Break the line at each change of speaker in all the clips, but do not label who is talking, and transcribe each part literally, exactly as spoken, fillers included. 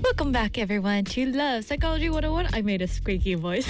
Welcome back, everyone, to Love Psychology one oh one. I made a squeaky voice.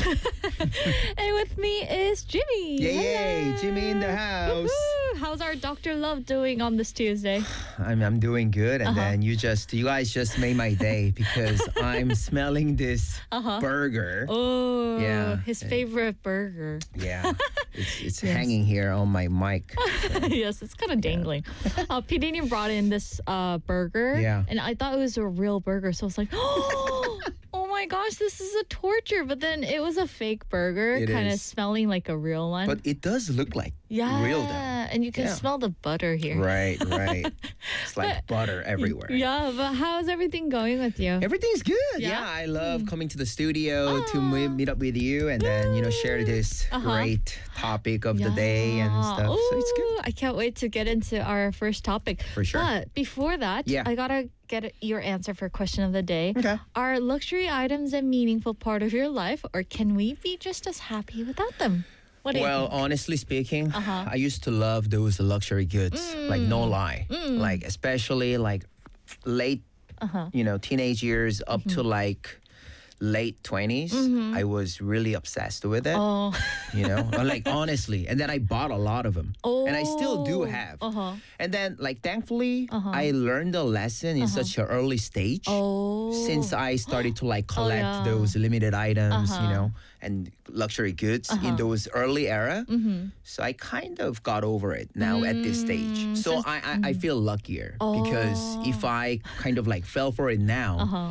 And with me is Jimmy.
Yay, yay,
Hello.
Jimmy in the house.
Woohoo. How's our Doctor Love doing on this Tuesday?
I'm I'm doing good, and
Uh-huh.
then you just you guys just made my day because I'm smelling this
Uh-huh.
burger.
Oh,
Yeah.
his favorite burger.
Yeah, it's it's
Yes.
hanging here on my mic.
Yes, it's kind of dangling. Uh, P D brought in this uh, burger,
Yeah.
and I thought it was a real burger, so I was like, oh, oh my gosh, this is a torture. But then it was a fake burger,
It
kind of
is.
smelling like a real one.
But it does look like
yeah,
real though.
and you can
Yeah.
smell the butter here.
Right, right. It's like
But-
butter everywhere.
Yeah, but how's everything going with you?
Everything's good.
Yeah?
Yeah, I love coming to the studio to
Ah.
meet, meet up with you and then you know share this
Uh-huh.
great topic of the day and
Yeah.
stuff. So it's good.
Ooh, I can't wait to get into our first topic.
For sure.
But before that,
Yeah.
I gotta get your answer for question of the day.
Okay.
Are luxury items a meaningful part of your life, or can we be just as happy without them? What do
Well,
you think?
honestly speaking,
Uh-huh.
I used to love those luxury goods. Like no lie, like especially like late,
Uh-huh.
you know, teenage years up to
Mm-hmm.
like late twenties. I was really obsessed with it.
Oh,
You know, like honestly, and then I bought a lot of them, and I still do
Oh.
have.
Uh-huh.
And then, like, thankfully,
Uh-huh.
I learned a lesson in such an early stage.
Oh.
Since I started to like collect
yeah.
those limited items, you
Uh-huh.
know, and luxury goods in those early era,
Mm-hmm.
so I kind of got over it now at this stage. So I, I, I feel luckier because if I kind of like fell for it now,
Uh-huh.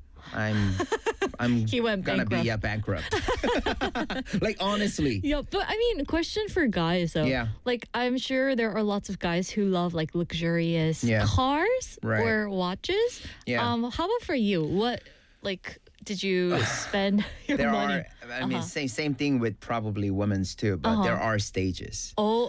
I'm I'm
He went
gonna be
bankrupt.
yeah, bankrupt. Like honestly,
Yeah, but I mean, question for guys though.
Yeah.
Like, I'm sure there are lots of guys who love like luxurious
Yeah.
cars
Right.
or watches.
Yeah.
Um, how about for you? What like did you spend your
there
money?
are. I mean,
Uh-huh.
same same thing with probably women's too, but there are stages.
Oh,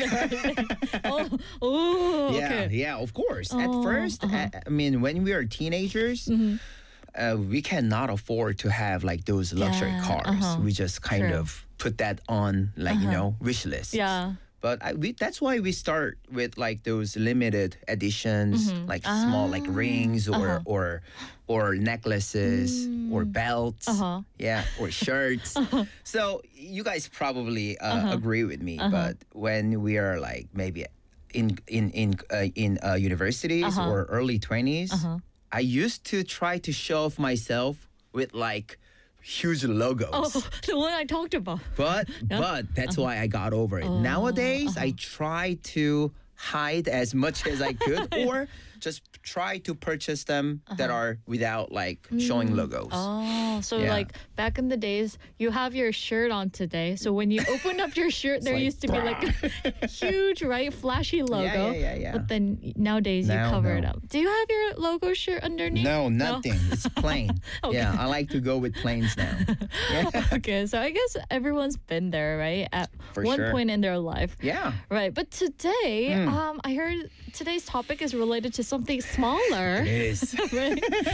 oh, oh,
Yeah,
okay.
yeah, of course. At
Oh,
first,
uh-huh.
I, I mean, when we are teenagers,
Mm-hmm.
uh, we cannot afford to have like those luxury
Yeah,
cars.
uh-huh.
We just kind
True.
of put that on, like you know, wish lists.
Yeah.
But I, we, that's why we start with like those limited editions, like small like rings or
Mm-hmm. uh-huh.
or or necklaces or belts,
Mm. Uh-huh.
yeah, or shirts. So you guys probably uh,
Uh-huh.
agree with me, but when we are like maybe in in in uh, in uh, universities
Uh-huh.
or early twenties, I used to try to show off myself with like huge logos.
Oh, the one I talked about.
But but that's
Uh-huh.
why I got over it.
Oh,
Nowadays, I try to hide as much as I could, or just try to purchase them that are without like showing logos.
Uh-huh. Oh, so
Yeah.
like back in the days, you have your shirt on today. So when you open up your shirt, there
like,
used to be like a huge, right, flashy logo.
yeah, yeah, yeah.
But then nowadays you
Now,
cover it
no.
up. Do you have your logo shirt underneath?
No, nothing. It's plain.
Okay.
Yeah, I like to go with plains now.
Okay, so I guess everyone's been there, right, at
For
one
sure.
point in their life.
Yeah.
Right, but today,
Hmm.
um, I heard today's topic is related to something smaller.
It is.
Right?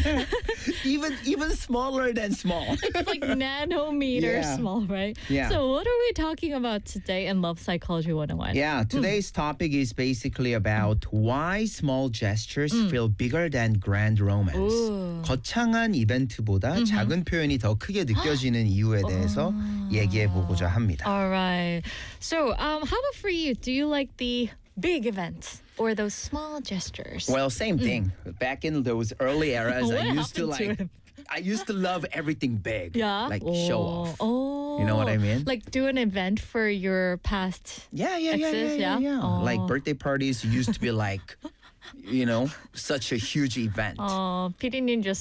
even even smaller than small.
It's like nanometer
Yeah.
small, right?
Yeah.
So what are we talking about today in Love Psychology one oh one?
Yeah, today's topic is basically about why small gestures feel bigger than grand romance.
Ooh.
거창한 이벤트보다 작은 표현이 더 크게 느껴지는 이유에 대해서 얘기해 보고자 합니다.
All right. So, um, how about for you? Do you like the big events or those small gestures?
Well, same thing. Back in those early eras,
What
I used to
happened to
like
it?
I used to love everything big.
Yeah.
Like show
Oh.
off.
Oh.
You know what I mean?
Like do an event for your past.
Yeah, yeah, yeah, yeah,
Exes,
yeah.
yeah?
yeah. Like
Oh.
birthday parties used to be like, you know, such a huge event.
Oh, 피디님 just